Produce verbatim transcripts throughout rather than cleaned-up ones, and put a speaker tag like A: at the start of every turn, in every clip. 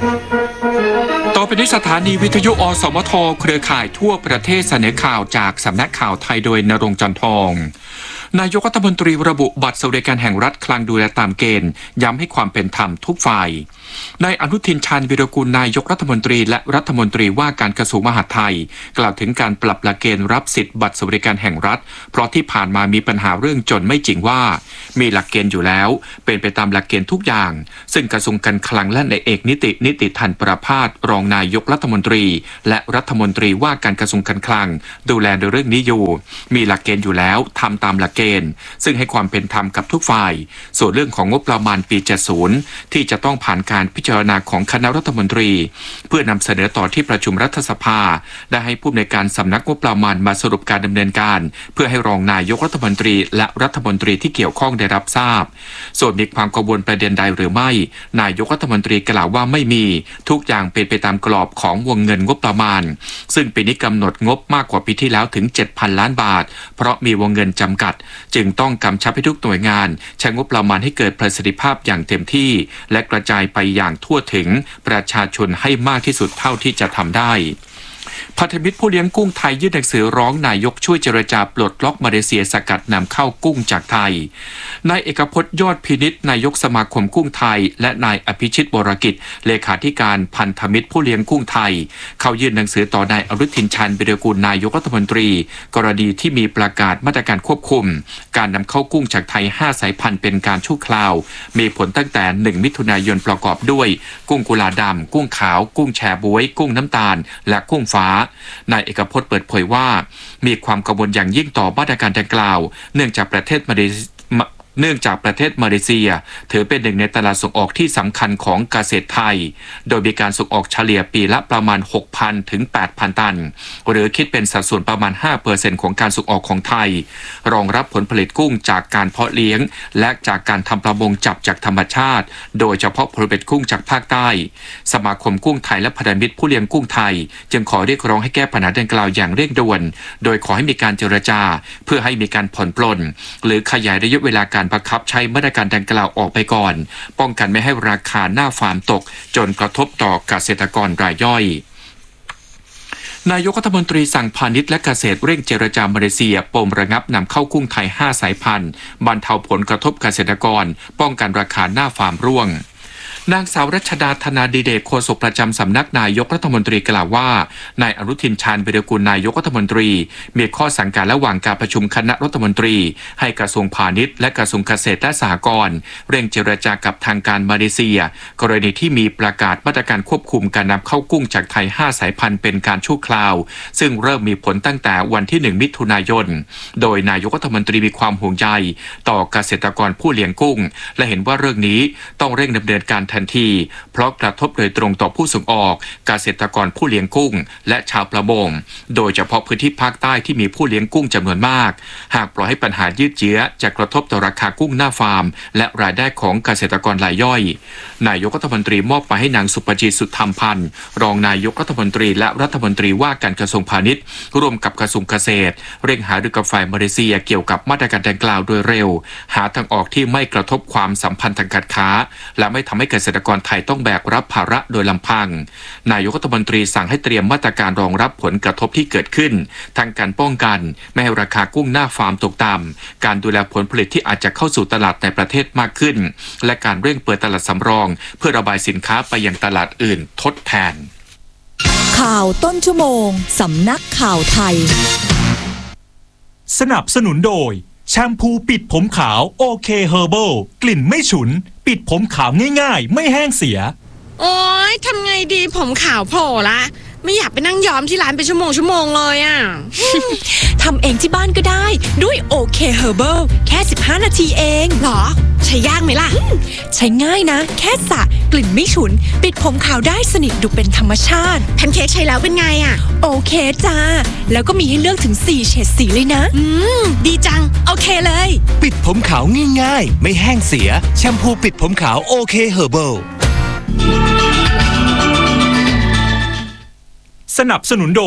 A: ต่อไปนี้สถานีวิทยุอสมทเครือข่ายทั่วประเทศเสนอข่าวจากสำนักข่าวไทยโดยณรงค์จันทองนายกรัฐมนตรีระบุบัตรสวัสดิการแห่งรัฐคลังดูแลตามเกณฑ์ย้ำให้ความเป็นธรรมทุกฝ่ายนายอนุทินชาญวิรากูลนายกรัฐมนตรีและรัฐมนตรีว่าการกระทรวงมหาดไทยกล่าวถึงการปรับหลักเกณฑ์รับสิทธิ์บัตรสวัสดิการแห่งรัฐเพราะที่ผ่านมามีปัญหาเรื่องจนไม่จริงว่ามีหลักเกณฑ์อยู่แล้วเป็นไปตามหลักเกณฑ์ทุกอย่างซึ่งกระทรวงการคลังและนายเอกนิตินิติธันประภาสรองนายกรัฐมนตรีและรัฐมนตรีว่าการกระทรวงการคลังดูแลในเรื่องนี้อยู่มีหลักเกณฑ์อยู่แล้วทำตามหลักเกณฑ์ซึ่งให้ความเป็นธรรมกับทุกฝ่ายส่วนเรื่องของงบประมาณปีเจ็ดสิบที่จะต้องผ่านการพิจารณาของคณะรัฐมนตรีเพื่อนำเสนอต่อที่ประชุมรัฐสภาได้ให้ผู้อำนวยการสำนักงบประมาณมาสรุปการดำเนินการเพื่อให้รองนายกรัฐมนตรีและรัฐมนตรีที่เกี่ยวข้องได้รับทราบส่วนมีความกังวลประเด็นใดหรือไม่นายกรัฐมนตรีกล่าวว่าไม่มีทุกอย่างเป็นไปตามกรอบของวงเงินงบประมาณซึ่งปีนี้กำหนดงบมากกว่าปีที่แล้วถึง เจ็ดพัน ล้านบาทเพราะมีวงเงินจำกัดจึงต้องกำชับให้ทุกหน่วยงานใช้งบประมาณให้เกิดประสิทธิภาพอย่างเต็มที่และกระจายไปอย่างทั่วถึงประชาชนให้มากที่สุดเท่าที่จะทำได้พันธมิตรผู้เลี้ยงกุ้งไทยยื่นหนังสือร้องนายกช่วยเจรจาปลดล็อกมาเลเซียสกัดนำเข้ากุ้งจากไทยนายเอกพจน์ยอดพินิจนายกสมาคมกุ้งไทยและนายอภิชิตวรกิจเลขาธิการพันธมิตรผู้เลี้ยงกุ้งไทยเขายื่นหนังสือต่อนายอนุทินชาญวิรากูลนายกรัฐมนตรีกรณีที่มีประกาศมาตรการควบคุมการนำเข้ากุ้งจากไทยห้าสายพันธุ์เป็นการชั่วคราวมีผลตั้งแต่หนึ่งมิถุนายนประกอบด้วยกุ้งกุลาดำกุ้งขาวกุ้งแชบ๊วยกุ้งน้ำตาลและกุ้งฟ้านายเอกพจน์เปิดเผยว่ามีความกังวลอย่างยิ่งต่อมาตรการดังกล่าวเนื่องจากประเทศมาเลเซียเนื่องจากประเทศมาเลเซียถือเป็นหนึ่งในตลาดส่งออกที่สำคัญของเกษตรไทยโดยมีการส่งออกเฉลี่ยปีละประมาณ หกพัน ถึง แปดพัน ตันหรือคิดเป็นสัดส่วนประมาณ ห้าเปอร์เซ็นต์ ของการส่งออกของไทยรองรับผลผลิตกุ้งจากการเพาะเลี้ยงและจากการทำประมงจับจากธรรมชาติโดยเฉพาะผลผลิตกุ้งจากภาคใต้สมาคมกุ้งไทยและพันธมิตรผู้เลี้ยงกุ้งไทยจึงขอเรียกร้องให้แก้ปัญหาดังกล่าวอย่างเร่งด่วนโดยขอให้มีการเจรจาเพื่อให้มีการผ่อนปลนหรือขยายระยะเวลาการบังคับใช้มาตรการดังกล่าวออกไปก่อนป้องกันไม่ให้ราคาหน้าฟาร์มตกจนกระทบต่อเกษตรกรรายย่อยนายกรัฐมนตรีสั่งพาณิชย์และเกษตรเร่งเจรจามาเลเซียปมระงับนำเข้ากุ้งไทยห้าสายพันธุ์บรรเทาผลกระทบเกษตรกรป้องกันราคาหน้าฟาร์มร่วงนางสาวรัชดาธนาดิเดชโฆษกประจำสำนักนายกรัฐมนตรีกล่าวว่านายอนุทินชาญวิรากูลนายกรัฐมนตรีมีข้อสั่งการระหว่างการประชุมคณะรัฐมนตรีให้กระทรวงพาณิชย์และกระทรวงเกษตรและสหกรณ์เร่งเจรจากับทางการมาเลเซียกรณีที่มีประกาศมาตรการควบคุมการนำเข้ากุ้งจากไทยห้าสายพันธุ์เป็นการชั่วคราวซึ่งเริ่มมีผลตั้งแต่วันที่หนึ่งมิถุนายนโดยนายกรัฐมนตรีมีความห่วงใยต่อเกษตรกรผู้เลี้ยงกุ้งและเห็นว่าเรื่องนี้ต้องเร่งดำเนินการทันทีเพราะกระทบโดยตรงต่อผู้ส่งออกเกษตรกรผู้เลี้ยงกุ้งและชาวประมงโดยเฉพาะพื้นที่ภาคใต้ที่มีผู้เลี้ยงกุ้งจำนวนมากหากปล่อยให้ปัญหายืดเยื้อจะกระทบต่อราคากุ้งหน้าฟาร์มและรายได้ของเกษตรกรรายย่อยนายกรัฐมนตรีมอบไปให้นางสุปจิตสุธรรมพันธ์รองนายกรัฐมนตรีและรัฐมนตรีว่าการกระทรวงพาณิชย์ร่วมกับกระทรวงเกษตรเร่งหารือกับฝ่ายมาเลเซียเกี่ยวกับมาตรการดังกล่าวโดยเร็วหาทางออกที่ไม่กระทบความสัมพันธ์ทางการค้าและไม่ทำให้เกษตรกรไทยต้องแบกรับภาระโดยลำพังนายกรัฐมนตรีสั่งให้เตรียมมาตรการรองรับผลกระทบที่เกิดขึ้นทั้งการป้องกันไม่ให้ราคากุ้งหน้าฟาร์มตกต่ำการดูแลผลผลิตที่อาจจะเข้าสู่ตลาดในประเทศมากขึ้นและการเร่งเปิดตลาดสำรองเพื่อระบายสินค้าไปยังตลาดอื่นทดแทน
B: ข่าวต้นชั่วโมงสำนักข่าวไทย
C: สนับสนุนโดยแชมพูปิดผมขาวโอเคเฮอร์เบิลกลิ่นไม่ฉุนปิดผมขาวง่ายๆไม่แห้งเสีย
D: โอ๊ยทำไงดีผมขาวโผล่ละไม่อยากไปนั่งย้อมที่ร้านเป็นชั่วโมงชั่วโมงเลยอ่ะ
B: ทำเองที่บ้านก็ได้ด้วยโอเคเฮอร์เบิลแค่สิบห้านาทีเอง
D: หรอใช้ยากไหมล่ะ
B: ใช้ง่ายนะแค่สระกลิ่นไม่ฉุนปิดผมขาวได้สนิทดูเป็นธรรมชาติ
D: แพนเค้กใช้แล้วเป็นไงอ่ะ
B: โอเคจ้าแล้วก็มีให้เลือกถึงสี่เฉดสีเลยนะ
D: อืมดีจังโอเคเลย
E: ปิดผมขาวง่ายๆไม่แห้งเสียแชมพูปิดผมขาวโอเคเฮอร์เบิล
C: สนับสนุนโดย
B: อ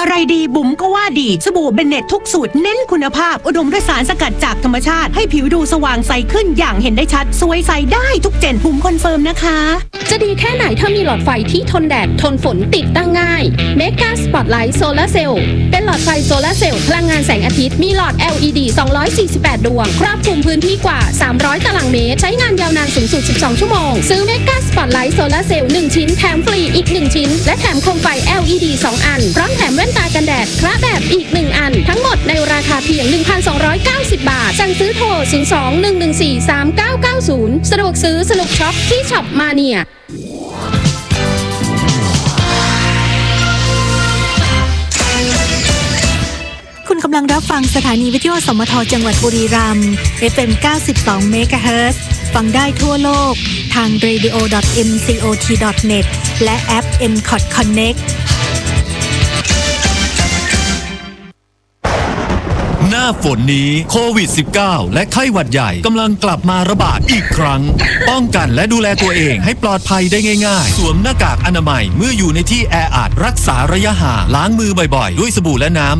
F: อะไรดีบุ๋มก็ว่าดีสบู่เบนเน็ตทุกสูตรเน้นคุณภาพอุดมด้วยสารสกัดจากธรรมชาติให้ผิวดูสว่างใสขึ้นอย่างเห็นได้ชัดสวยใสได้ทุกเจนบุ๋มคอนเฟิร์มนะคะ
G: จะดีแค่ไหนถ้ามีหลอดไฟที่ทนแดดทนฝนติดตั้งง่าย Mega Spotlight Solar Cell เป็นหลอดไฟโซลาร์เซลล์พลังงานแสงอาทิตย์มีหลอด แอล อี ดี สองร้อยสี่สิบแปด ดวงครอบคลุมพื้นที่กว่าสามร้อยตารางเมตรใช้งานยาวนานสูงสุดสิบสองชั่วโมงซื้อ Mega Spotlight Solar Cell หนึ่งชิ้นแถมฟรีอีกหนึ่งชิ้นและแถมโคมไฟ แอล อี ดี สอง อันพร้อมแถมแว่นตากันแดดคละแบบอีกหนึ่งอันทั้งหมดในราคาเพียง หนึ่งพันสองร้อยเก้าสิบ บาทสั่งซื้อโทรศูนย์ สอง หนึ่ง หนึ่ง สี่ สาม เก้า เก้า ศูนย์สะดวกซื้อสนุกช็อปที่ช็อปมาเนีย
H: คุณกำลังรับฟังสถานีวิทยุสมทจังหวัดบุรีรัมย์ เอฟ เอ็ม เก้าสิบสอง เมกะเฮิรตซ์ ฟังได้ทั่วโลกทาง เรดิโอ ดอท เอ็ม ซี โอ ที ดอท เน็ต และแอป เอ็ม ซี โอ ที Connect
E: หน้าฝนนี้โควิด สิบเก้า และไข้หวัดใหญ่กำลังกลับมาระบาดอีกครั้ง ป้องกันและดูแลตัวเองให้ปลอดภัยได้ง่ายๆ สวมหน้ากากอนามัยเมื่ออยู่ในที่แออัดรักษาระยะห่างล้างมือบ่อยๆ ด้วยสบู่และน้ำ